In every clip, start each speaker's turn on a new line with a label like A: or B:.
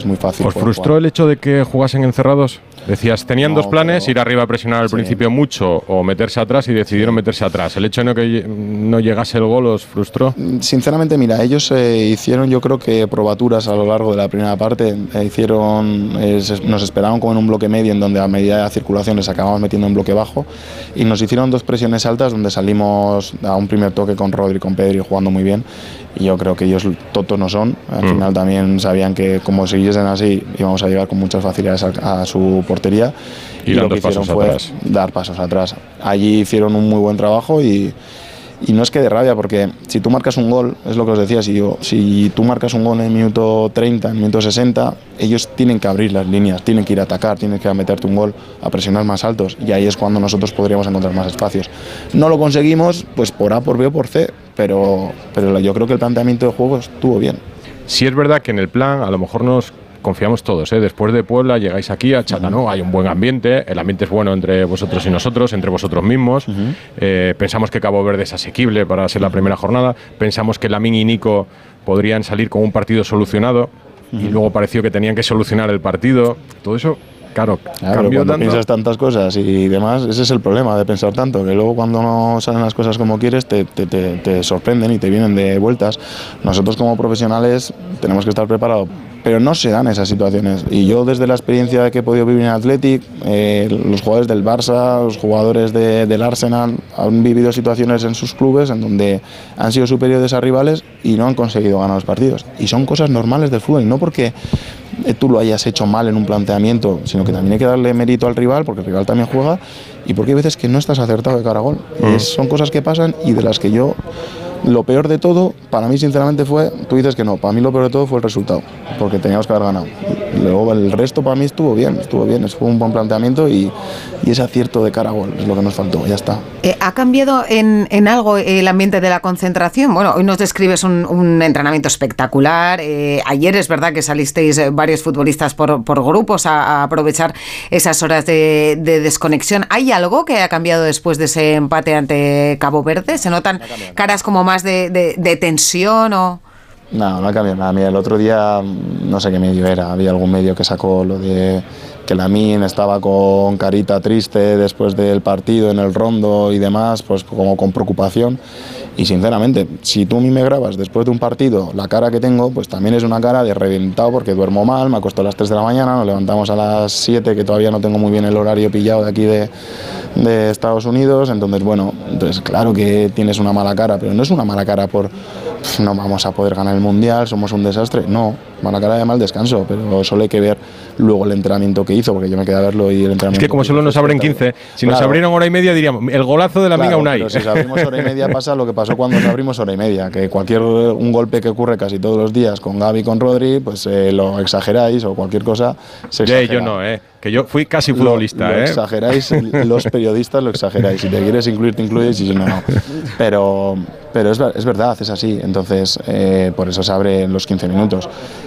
A: muy fácil.
B: ¿Os frustró el hecho de que jugasen encerrados? Decías, tenían dos planes, ir arriba a presionar al principio mucho o meterse atrás, y decidieron meterse atrás. ¿El hecho de que no llegase el gol os frustró?
A: Sinceramente, mira, ellos hicieron, yo creo que probaturas a lo largo de la primera parte. Nos esperaban como en un bloque medio, en donde a medida de la circulación les acabamos metiendo en bloque bajo, y nos hicieron dos presiones altas donde salimos a un primer toque con Rodri, con Pedri jugando muy bien. Y yo creo que ellos tontos no son. Al final también sabían que como siguiesen así íbamos a llegar con muchas facilidades a su portería, y lo que hicieron fue dar pasos atrás. Allí hicieron un muy buen trabajo y no es que de rabia, porque si tú marcas un gol, es lo que os decía, si tú marcas un gol en el minuto 30, en el minuto 60, ellos tienen que abrir las líneas, tienen que ir a atacar, tienen que meterte un gol, a presionar más altos, y ahí es cuando nosotros podríamos encontrar más espacios. No lo conseguimos, pues por A, por B o por C, pero yo creo que el planteamiento de juego estuvo bien.
B: Sí es verdad que en el plan a lo mejor nos confiamos todos, ¿eh? Después de Puebla llegáis aquí a Chacanó, hay un buen ambiente, el ambiente es bueno entre vosotros y nosotros, entre vosotros mismos. Pensamos que Cabo Verde es asequible para ser la primera jornada, pensamos que Lamine y Nico podrían salir con un partido solucionado, y luego pareció que tenían que solucionar el partido. Todo eso, claro, cambió tanto.
A: Piensas tantas cosas y demás, ese es el problema de pensar tanto, que luego cuando no salen las cosas como quieres te sorprenden y te vienen de vueltas. Nosotros como profesionales tenemos que estar preparados, pero no se dan esas situaciones, y yo desde la experiencia que he podido vivir en Athletic, los jugadores del Barça, los jugadores del Arsenal han vivido situaciones en sus clubes en donde han sido superiores a rivales y no han conseguido ganar los partidos, y son cosas normales del fútbol, no porque tú lo hayas hecho mal en un planteamiento, sino que también hay que darle mérito al rival, porque el rival también juega, y porque hay veces que no estás acertado de cara a gol. Son cosas que pasan, y de las que yo, lo peor de todo, para mí sinceramente fue, tú dices que no, para mí lo peor de todo fue el resultado, porque teníamos que haber ganado. Luego el resto para mí estuvo bien, fue un buen planteamiento, y ese acierto de cara a gol es lo que nos faltó, ya está.
C: ¿Ha cambiado en algo el ambiente de la concentración? Bueno, hoy nos describes un entrenamiento espectacular, ayer es verdad que salisteis varios futbolistas por grupos a aprovechar esas horas de desconexión. ¿Hay algo que ha cambiado después de ese empate ante Cabo Verde? ¿Se notan caras como más de tensión o...?
A: No ha cambiado nada. Mira, el otro día, no sé qué medio era, había algún medio que sacó lo de que Lamine estaba con carita triste después del partido en el rondo y demás, pues como con preocupación. Y sinceramente, si tú a mí me grabas después de un partido, la cara que tengo, pues también es una cara de reventado, porque duermo mal, me acuesto a las 3 de la mañana, nos levantamos a las 7, que todavía no tengo muy bien el horario pillado de aquí de Estados Unidos. Entonces, bueno, claro que tienes una mala cara, pero no es una mala cara por no vamos a poder ganar el Mundial, somos un desastre. No, mala cara de mal descanso, pero solo hay que ver luego el entrenamiento que hizo, porque yo me quedé a verlo y el entrenamiento...
B: Es que como solo nos abren 15, si nos abrieron hora y media diríamos, el golazo de Lamine Unai.
A: Pero si abrimos hora y media pasa lo que pasó cuando nos abrimos hora y media, que un golpe que ocurre casi todos los días con Gavi y con Rodri, pues lo exageráis, o cualquier cosa se exagera.
B: Yo no, que yo fui casi futbolista.
A: Lo exageráis, los periodistas lo exageráis, si te quieres incluir te incluyes, y si no, no. Pero es verdad, es así. Entonces, por eso se abre en los 15 minutos.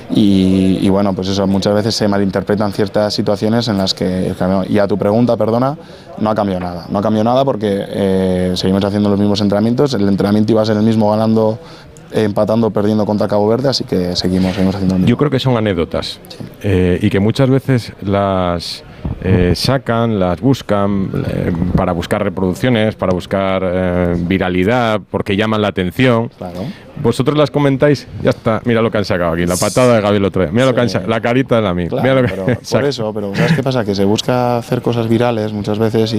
A: Y bueno, pues eso, muchas veces se malinterpretan ciertas situaciones en las que... Y a tu pregunta, perdona, no ha cambiado nada. No ha cambiado nada porque seguimos haciendo los mismos entrenamientos. El entrenamiento iba a ser el mismo, ganando, empatando, perdiendo contra Cabo Verde, así que seguimos haciendo lo mismo.
B: Yo creo que son anécdotas, y que muchas veces las... sacan, las buscan para buscar reproducciones, para buscar viralidad, porque llaman la atención.
A: Claro.
B: Vosotros las comentáis, ya está, mira lo que han sacado aquí, la patada de Gavi el otro día, mira lo que han sacado, la carita de Lamine.
A: Claro, pero por eso, pero ¿sabes qué pasa? Que se busca hacer cosas virales muchas veces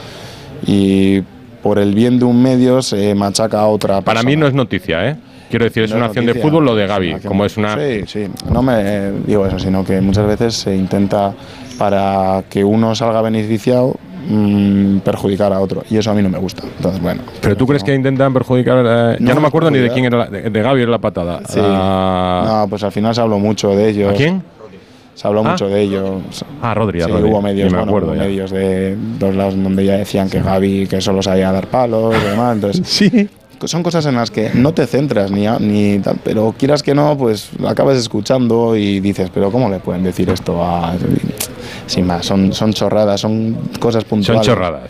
A: y por el bien de un medio se machaca a otra persona.
B: Para mí no es noticia, Quiero decir, es una acción de fútbol lo de Gavi, como es una...
A: Sí, no me digo eso, sino que muchas veces se intenta, para que uno salga beneficiado, perjudicar a otro, y eso a mí no me gusta. Entonces, bueno.
B: ¿Pero tú crees que intentan perjudicar? Ya no me acuerdo ni de quién era, de Gavi era la patada.
A: Sí. No, pues al final se habló mucho de ellos.
B: ¿A quién?
A: Se habló mucho de ellos.
B: Rodri.
A: Sí,
B: Rodri.
A: hubo medios,
B: hubo
A: medios de dos lados donde ya decían que Gavi, que solo sabía dar palos y demás. Entonces,
B: sí.
A: Son cosas en las que no te centras ni tal, pero quieras que no, pues acabas escuchando y dices, pero ¿cómo le pueden decir esto a...? Sin más, son chorradas, son cosas puntuales.
B: Son chorradas.